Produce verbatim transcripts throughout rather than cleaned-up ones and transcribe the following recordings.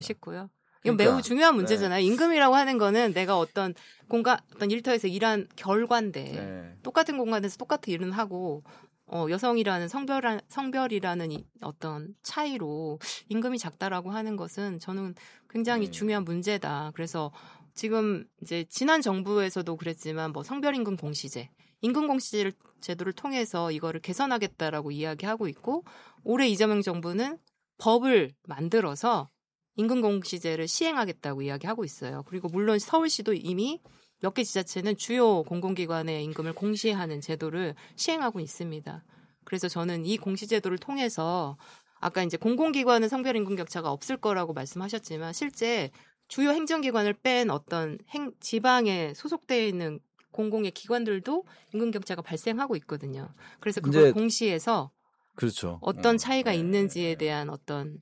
싶고요. 이건 그러니까, 매우 중요한 문제잖아요. 네. 임금이라고 하는 거는 내가 어떤 공간, 어떤 일터에서 일한 결과인데 네. 똑같은 공간에서 똑같은 일은 하고 어, 여성이라는 성별, 성별이라는 이, 어떤 차이로 임금이 작다라고 하는 것은 저는 굉장히 네. 중요한 문제다. 그래서 지금 이제 지난 정부에서도 그랬지만 뭐 성별 임금 공시제, 임금 공시제를 제도를 통해서 이거를 개선하겠다라고 이야기하고 있고 올해 이재명 정부는 법을 만들어서 임금 공시제를 시행하겠다고 이야기하고 있어요. 그리고 물론 서울시도 이미 몇 개 지자체는 주요 공공기관의 임금을 공시하는 제도를 시행하고 있습니다. 그래서 저는 이 공시제도를 통해서 아까 이제 공공기관은 성별 임금 격차가 없을 거라고 말씀하셨지만 실제 주요 행정기관을 뺀 어떤 행, 지방에 소속되어 있는 공공의 기관들도 임금 격차가 발생하고 있거든요. 그래서 그걸 공시해서 그렇죠. 어떤 어, 차이가 네, 있는지에 대한 어떤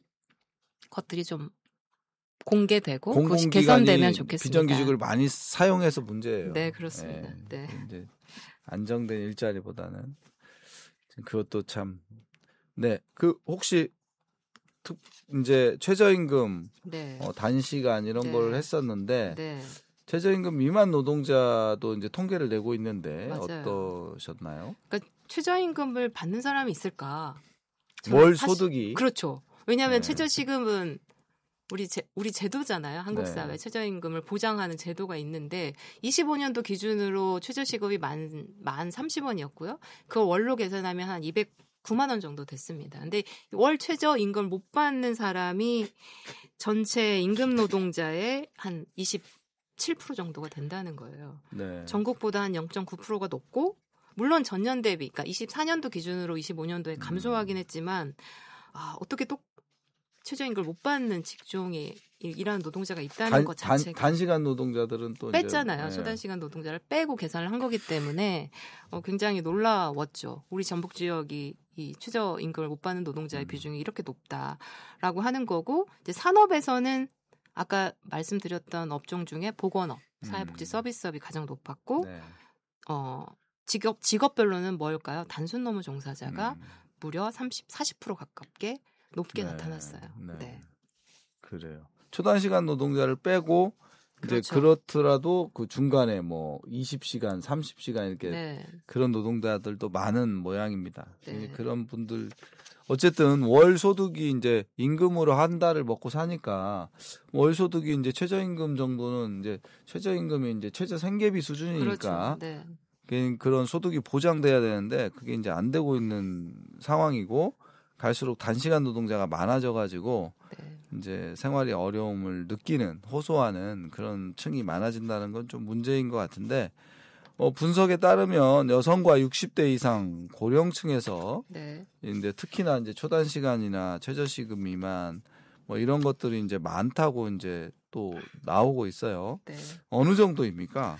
것들이 좀 공개되고 그것이 공공기관이 개선되면 좋겠습니다. 비정규직을 많이 사용해서 문제예요. 네, 그렇습니다. 네. 네. 이제 안정된 일자리보다는 그것도 참. 네, 그 혹시 특 이제 최저임금, 네. 어, 단시간 이런 네. 걸 했었는데 네. 최저임금 미만 노동자도 이제 통계를 내고 있는데 맞아요. 어떠셨나요? 그러니까 최저임금을 받는 사람이 있을까? 월 사실, 소득이 그렇죠. 왜냐하면 네. 최저시급은 우리 제, 우리 제도잖아요. 한국 네. 사회 최저임금을 보장하는 제도가 있는데 이십오 년도 기준으로 최저시급이 만, 만 삼십 원이었고요. 그걸 월로 계산하면 한 이백구만 원 정도 됐습니다. 근데 월 최저임금을 못 받는 사람이 전체 임금 노동자의 한 이십칠 퍼센트 정도가 된다는 거예요. 네. 전국보다 한 영 점 구 퍼센트가 높고 물론 전년 대비, 그러니까 이십사 년도 기준으로 이십오 년도에 감소하긴 했지만 아, 어떻게 또 최저임금을 못 받는 직종에 일하는 노동자가 있다는 단, 것 자체가 단, 단시간 노동자들은 또 뺐잖아요. 이제, 초단시간 노동자를 빼고 계산을 한 거기 때문에 어, 굉장히 놀라웠죠. 우리 전북 지역이 이 최저임금을 못 받는 노동자의 음. 비중이 이렇게 높다라고 하는 거고 이제 산업에서는 아까 말씀드렸던 업종 중에 보건업, 사회복지 음. 서비스업이 가장 높았고 네. 어, 직업 직업별로는 뭘까요? 단순 노무 종사자가 음. 무려 삼십, 사십 퍼센트 가깝게 높게 네. 나타났어요. 네. 네. 그래요. 초단시간 노동자를 빼고 그렇죠. 이제 그렇더라도 그 중간에 뭐 이십 시간, 삼십 시간 이렇게 네. 그런 노동자들도 많은 모양입니다. 네. 그런 분들 어쨌든 월 소득이 이제 임금으로 한 달을 먹고 사니까 월 소득이 이제 최저임금 정도는 이제 최저임금이 이제 최저 생계비 수준이니까 그렇죠. 네. 그런 소득이 보장돼야 되는데 그게 이제 안 되고 있는 상황이고 갈수록 단시간 노동자가 많아져 가지고 네. 이제 생활이 어려움을 느끼는 호소하는 그런 층이 많아진다는 건 좀 문제인 것 같은데 어, 분석에 따르면 여성과 육십 대 이상 고령층에서 네. 이제 특히나 이제 초단시간이나 최저시급 미만 뭐 이런 것들이 이제 많다고 이제 또 나오고 있어요. 네. 어느 정도입니까?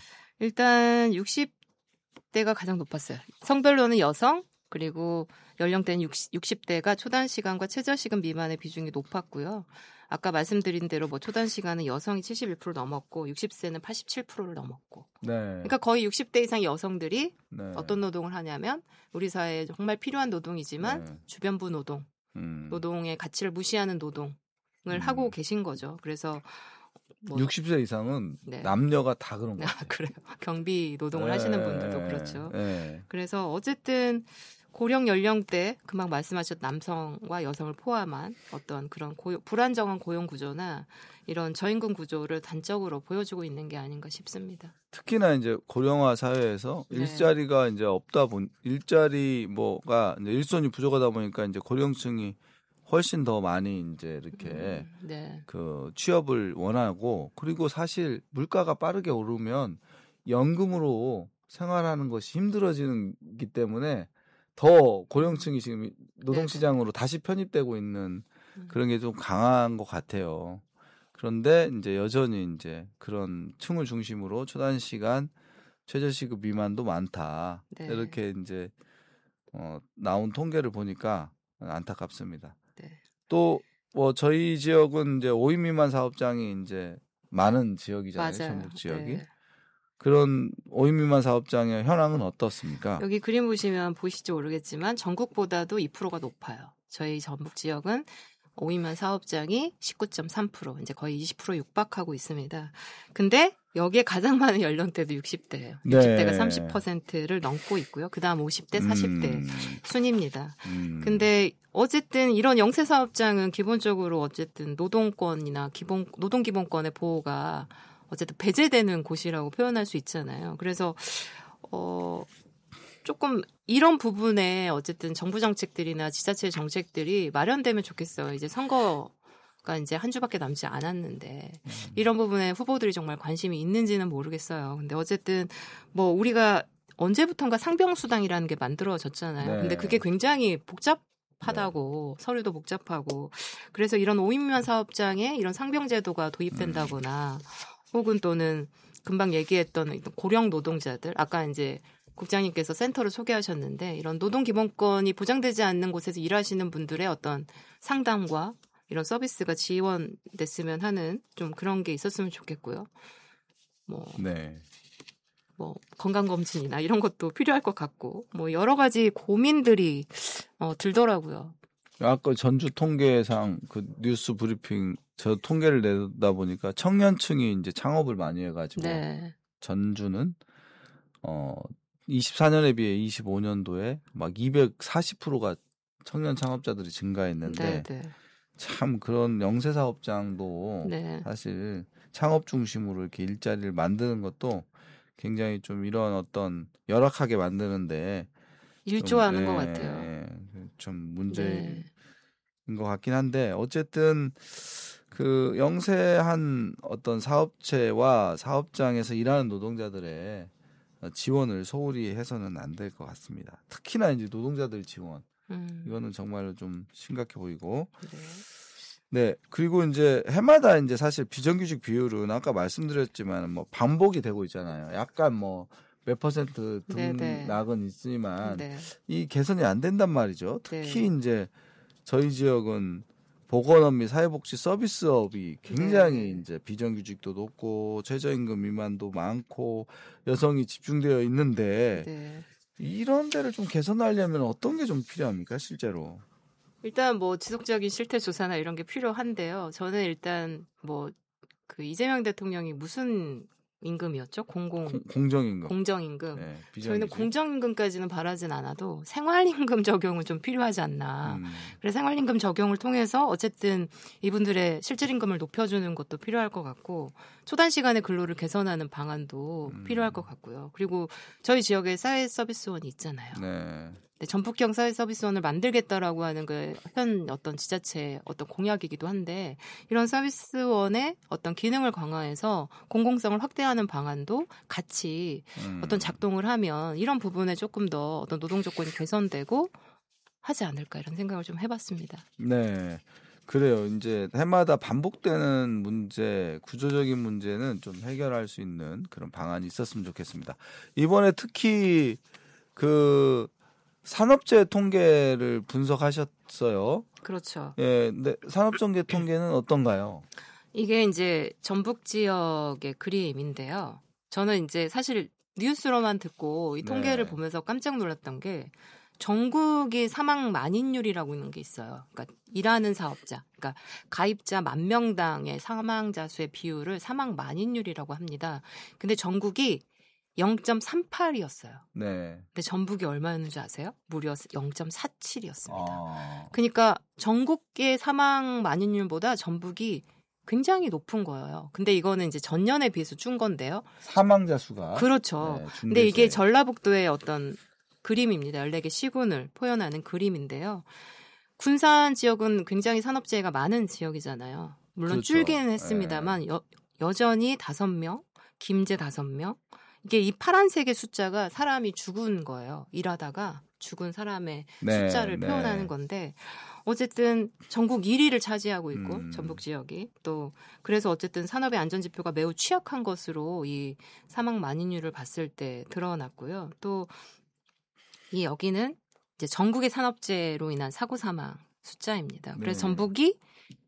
일단 육십 대가 가장 높았어요. 성별로는 여성 그리고 연령대는 육십 대가 초단시간과 최저시급 미만의 비중이 높았고요. 아까 말씀드린 대로 뭐 초단시간은 여성이 칠십일 퍼센트 넘었고 육십 세는 팔십칠 퍼센트를 넘었고. 네. 그러니까 거의 육십 대 이상의 여성들이 네. 어떤 노동을 하냐면 우리 사회에 정말 필요한 노동이지만 네. 주변부 노동, 음. 노동의 가치를 무시하는 노동을 음. 하고 계신 거죠. 그래서 뭐 육십 세 이상은 네. 남녀가 다 그런 거 아, 같아요. 그래요. 경비 노동을 네. 하시는 분들도 그렇죠. 네. 그래서 어쨌든 고령 연령대 금방 말씀하셨 남성과 여성을 포함한 어떤 그런 고용, 불안정한 고용 구조나 이런 저임금 구조를 단적으로 보여주고 있는 게 아닌가 싶습니다. 특히나 이제 고령화 사회에서 네. 일자리가 이제 없다 본 일자리 뭐가 이제 일손이 부족하다 보니까 이제 고령층이 훨씬 더 많이 이제 이렇게 음, 네. 그 취업을 원하고 그리고 사실 물가가 빠르게 오르면 연금으로 생활하는 것이 힘들어지기 때문에 더 고령층이 지금 노동시장으로 다시 편입되고 있는 그런 게 좀 강한 것 같아요. 그런데 이제 여전히 이제 그런 층을 중심으로 초단시간 최저시급 미만도 많다. 네. 이렇게 이제 어, 나온 통계를 보니까 안타깝습니다. 네. 또 뭐 저희 지역은 이제 오 인 미만 사업장이 이제 많은 지역이잖아요. 맞아요. 전북 지역이. 네. 그런 오 인 미만 사업장의 현황은 어떻습니까? 여기 그림 보시면 보실지 모르겠지만 전국보다도 이 퍼센트가 높아요. 저희 전북 지역은 오인만 사업장이 십구 점 삼 퍼센트, 이제 거의 이십 퍼센트 육박하고 있습니다. 근데 여기에 가장 많은 연령대도 육십 대예요. 네. 육십 대가 삼십 퍼센트를 넘고 있고요. 그다음 오십 대, 사십 대 음. 순입니다. 음. 근데 어쨌든 이런 영세 사업장은 기본적으로 어쨌든 노동권이나 기본 노동 기본권의 보호가 어쨌든 배제되는 곳이라고 표현할 수 있잖아요. 그래서 어 조금 이런 부분에 어쨌든 정부 정책들이나 지자체 정책들이 마련되면 좋겠어요. 이제 선거가 이제 한 주밖에 남지 않았는데 음. 이런 부분에 후보들이 정말 관심이 있는지는 모르겠어요. 근데 어쨌든 뭐 우리가 언제부턴가 상병수당이라는 게 만들어졌잖아요. 네. 근데 그게 굉장히 복잡하다고 네. 서류도 복잡하고 그래서 이런 오인 미만 사업장에 이런 상병제도가 도입된다거나 음. 혹은 또는 금방 얘기했던 고령 노동자들 아까 이제 국장님께서 센터를 소개하셨는데 이런 노동 기본권이 보장되지 않는 곳에서 일하시는 분들의 어떤 상담과 이런 서비스가 지원됐으면 하는 좀 그런 게 있었으면 좋겠고요. 뭐, 네. 뭐 건강검진이나 이런 것도 필요할 것 같고 뭐 여러 가지 고민들이 어, 들더라고요. 아까 전주 통계상 그 뉴스 브리핑 저 통계를 내다 보니까 청년층이 이제 창업을 많이 해가지고 네. 전주는 어 이십사 년에 비해 이십오 년도에 막 이백사십 퍼센트가 청년 창업자들이 증가했는데 네, 네. 참 그런 영세 사업장도 네. 사실 창업 중심으로 이렇게 일자리를 만드는 것도 굉장히 좀 이런 어떤 열악하게 만드는데 일조하는 좀, 것 예, 같아요. 좀 문제인 네. 것 같긴 한데 어쨌든 그 영세한 어떤 사업체와 사업장에서 일하는 노동자들의 지원을 소홀히 해서는 안 될 것 같습니다. 특히나 이제 노동자들 지원 음. 이거는 정말로 좀 심각해 보이고. 네. 네. 그리고 이제 해마다 이제 사실 비정규직 비율은 아까 말씀드렸지만 뭐 반복이 되고 있잖아요. 약간 뭐 몇 퍼센트 등락은 있지만 네. 이 개선이 안 된단 말이죠. 특히 네. 이제 저희 지역은 보건업 및 사회복지 서비스업이 굉장히 네. 이제 비정규직도 높고 최저임금 미만도 많고 여성이 집중되어 있는데 네. 이런 데를 좀 개선하려면 어떤 게 좀 필요합니까, 실제로? 일단 뭐 지속적인 실태 조사나 이런 게 필요한데요. 저는 일단 뭐 그 이재명 대통령이 무슨 임금이었죠? 공공 공, 공정임금. 공정임금. 네, 저희는 공정임금까지는 바라진 않아도 생활임금 적용은 좀 필요하지 않나. 음. 그래서 생활임금 적용을 통해서 어쨌든 이분들의 실질임금을 높여주는 것도 필요할 것 같고 초단 시간의 근로를 개선하는 방안도 음. 필요할 것 같고요. 그리고 저희 지역에 사회 서비스원이 있잖아요. 네. 네, 전북형 사회 서비스원을 만들겠다라고 하는 그 현 어떤 지자체 어떤 공약이기도 한데 이런 서비스원의 어떤 기능을 강화해서 공공성을 확대하는 방안도 같이 음. 어떤 작동을 하면 이런 부분에 조금 더 어떤 노동 조건이 개선되고 하지 않을까 이런 생각을 좀 해봤습니다. 네. 그래요. 이제 해마다 반복되는 문제, 구조적인 문제는 좀 해결할 수 있는 그런 방안이 있었으면 좋겠습니다. 이번에 특히 그 산업재해 통계를 분석하셨어요. 그렇죠. 예, 근데 산업정계 통계는 어떤가요? 이게 이제 전북 지역의 그림인데요. 저는 이제 사실 뉴스로만 듣고 이 통계를 네. 보면서 깜짝 놀랐던 게 전국이 사망 만인율이라고 있는 게 있어요. 그러니까 일하는 사업자, 그러니까 가입자 만 명당의 사망자 수의 비율을 사망 만인율이라고 합니다. 근데 전국이 영 점 삼팔이었어요. 네. 근데 전북이 얼마였는지 아세요? 무려 영 점 사칠이었습니다. 아. 그러니까 전국의 사망 만인율보다 전북이 굉장히 높은 거예요. 근데 이거는 이제 전년에 비해서 준 건데요. 사망자 수가. 그렇죠. 네, 근데 이게 전라북도의 어떤 그림입니다. 열네 개 시군을 포현하는 그림인데요. 군산 지역은 굉장히 산업재해가 많은 지역이잖아요. 물론 그렇죠. 줄기는 했습니다만 네. 여, 여전히 다섯 명, 김제 다섯 명. 이게 이 파란색의 숫자가 사람이 죽은 거예요. 일하다가 죽은 사람의 네, 숫자를 네. 표현하는 건데 어쨌든 전국 일 위를 차지하고 있고 음. 전북 지역이 또 그래서 어쨌든 산업의 안전 지표가 매우 취약한 것으로 이 사망 만인율을 봤을 때 드러났고요. 또 이 여기는 이제 전국의 산업재해로 인한 사고 사망 숫자입니다. 그래서 네. 전북이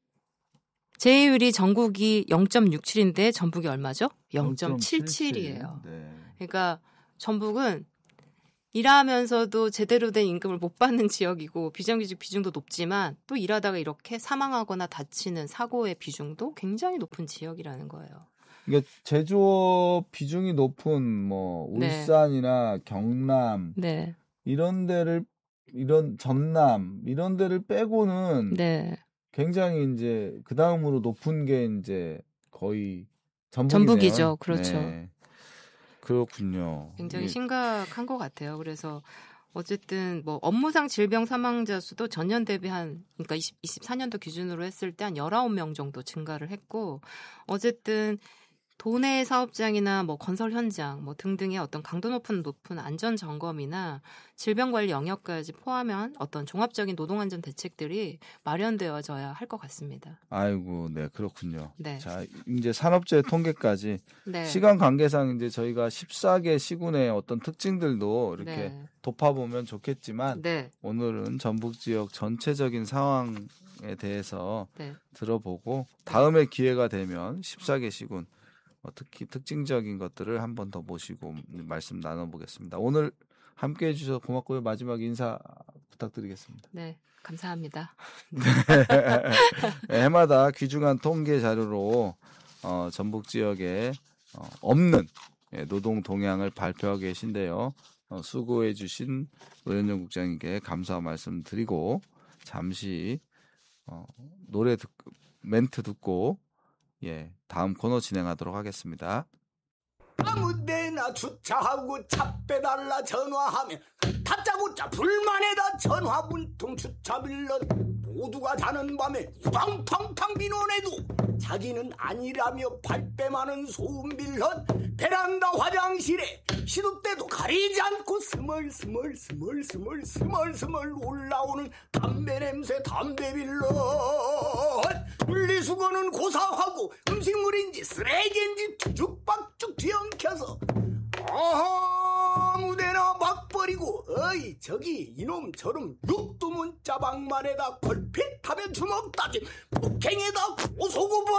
재해율이 전국이 영 점 육칠인데 전북이 얼마죠? 영 점 칠칠이에요. 네. 그러니까 전북은 일하면서도 제대로 된 임금을 못 받는 지역이고 비정규직 비중도 높지만 또 일하다가 이렇게 사망하거나 다치는 사고의 비중도 굉장히 높은 지역이라는 거예요. 이게 제조업 비중이 높은 뭐 울산이나 네. 경남 네. 이런 데를 이런 전남 이런 데를 빼고는 네. 굉장히 이제 그 다음으로 높은 게 이제 거의 전북이네요. 전북이죠. 그렇죠. 네. 그렇군요. 굉장히 심각한 것 같아요. 그래서 어쨌든 뭐 업무상 질병 사망자 수도 전년 대비 한 그러니까 이십사 년도 기준으로 했을 때 한 열아홉 명 정도 증가를 했고 어쨌든 도내 사업장이나 뭐 건설 현장 뭐 등등의 어떤 강도 높은 높은 안전 점검이나 질병 관리 영역까지 포함한 어떤 종합적인 노동 안전 대책들이 마련되어져야 할 것 같습니다. 아이고, 네, 그렇군요. 네. 자, 이제 산업재해 통계까지 네. 시간 관계상 이제 저희가 십사 개 시군의 어떤 특징들도 이렇게 네. 돋아보면 좋겠지만 네. 오늘은 전북 지역 전체적인 상황에 대해서 네. 들어보고 다음에 기회가 되면 십사 개 시군 특히 특징적인 것들을 한 번 더 모시고 말씀 나눠보겠습니다. 오늘 함께해 주셔서 고맙고요. 마지막 인사 부탁드리겠습니다. 네, 감사합니다. 네, 해마다 귀중한 통계 자료로 어, 전북 지역에 어, 없는 예, 노동 동향을 발표하고 계신데요. 어, 수고해 주신 노현정 국장님께 감사 말씀드리고 잠시 어, 노래 듣, 멘트 듣고 예, 다음 코너 진행하도록 하겠습니다. 아무데나 주차하고 차 빼달라 전화하면 다짜고짜 불만에다 전화 문통 주차 빌런 모두가 자는 밤에 우당탕탕 비논해도 자기는 아니라며 발뺌 많은 소음 빌런 베란다 화장실에 시도 때도 가리지 않고 스멀스멀 스멀 스멀 스멀 스멀 올라오는 담배 냄새 담배 빌런 분리수거는 고사하고 음식물인지 쓰레기인지 뒤죽박죽 뒤엉켜서 아무데나 막 버리고 어이 저기 이놈 저놈 육두문자방만에다 걸핏하면 주먹 따짐 폭행에다 고소고발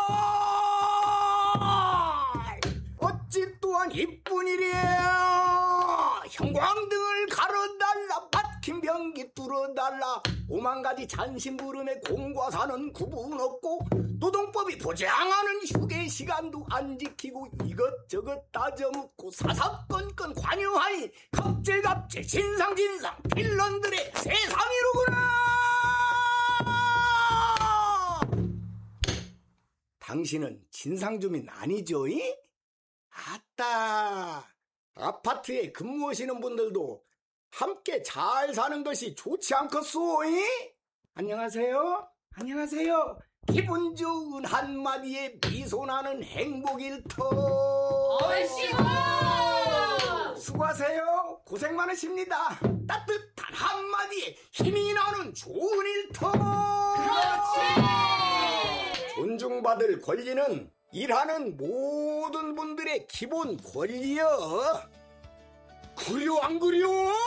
어찌 또한 이쁜 일이야. 형광등을 가로달라 막힌 변기 뚫어달라 오만가지 잔심부름에 공과사는 구분 없고 노동법이 보장하는 휴게 시간도 안 지키고 이것저것 따져묻고 사사건건 관여하니 갑질갑질 진상진상 빌런들의 세상이로구나. 당신은 진상주민 아니죠? 이? 아따 아파트에 근무하시는 분들도 함께 잘 사는 것이 좋지 않겠소? 이? 안녕하세요. 안녕하세요. 기분 좋은 한마디에 미소나는 행복일터. 얼씨구 수고하세요. 고생 많으십니다. 따뜻한 한마디에 힘이 나는 좋은 일터. 그렇지. 존중받을 권리는 일하는 모든 분들의 기본 권리여. 그려 안 그려?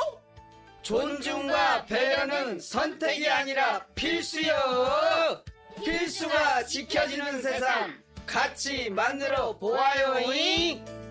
존중과 배려는 선택이 아니라 필수여. 필수가 지켜지는 세상 같이 만들어 보아요잉.